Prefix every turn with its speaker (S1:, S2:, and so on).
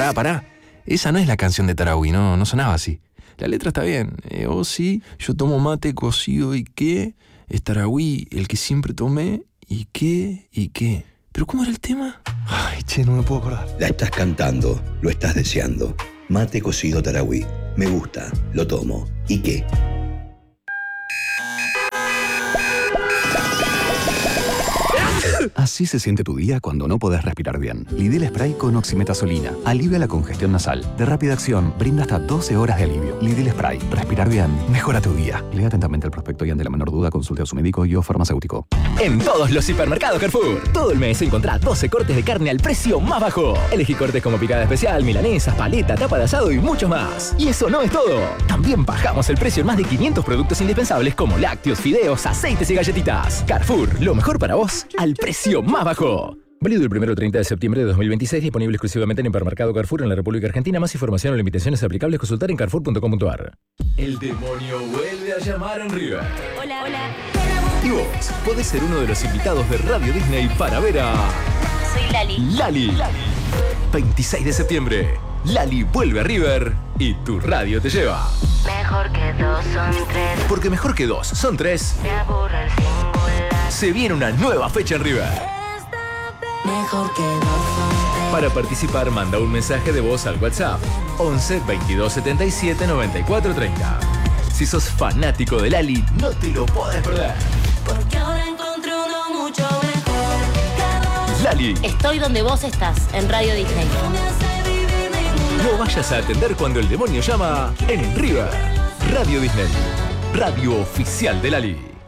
S1: pará. Esa no es la canción de Tarahui, no sonaba así. La letra está bien. Oh sí, yo tomo mate cocido y qué. Es Tarahui el que siempre tomé y qué. ¿Pero cómo era el tema? Ay, che, no me puedo acordar.
S2: La estás cantando, lo estás deseando. Mate cocido Tarahui. Me gusta, lo tomo. ¿Y qué?
S3: Así se siente tu día cuando no podés respirar bien. Lidl Spray con oximetazolina. Alivia la congestión nasal. De rápida acción, brinda hasta 12 horas de alivio. Lidl Spray. Respirar bien. Mejora tu día. Lea atentamente el prospecto y ante la menor duda consulte a su médico y o farmacéutico.
S4: En todos los hipermercados Carrefour, todo el mes encontrá 12 cortes de carne al precio más bajo. Elegí cortes como picada especial, milanesas, paleta, tapa de asado y mucho más. Y eso no es todo. También bajamos el precio en más de 500 productos indispensables como lácteos, fideos, aceites y galletitas. Carrefour, lo mejor para vos al precio más bajo. Válido el 1 al 30 de septiembre de 2026, disponible exclusivamente en Hipermercado Carrefour en la República Argentina. Más información o limitaciones aplicables consultar en carrefour.com.ar. El demonio vuelve a llamar en River.
S5: Hola.
S4: Y vos podés ser uno de los invitados de Radio Disney para ver a...
S5: Soy Lali.
S4: 26 de septiembre. Lali vuelve a River y tu radio te lleva.
S5: Mejor que dos son tres.
S4: Porque mejor que dos son tres.
S5: Me aburre el singular.
S4: Se viene una nueva fecha en River.
S5: Mejor que dos son tres.
S4: Para participar, manda un mensaje de voz al WhatsApp 11 22 77 94 30. Si sos fanático de Lali, no te lo podés perder.
S5: Porque ahora encontré uno mucho mejor.
S4: Lali,
S5: Estoy donde vos estás, en Radio Disney.
S4: no vayas a atender cuando el demonio llama en River. Radio Disney, radio oficial de Lali.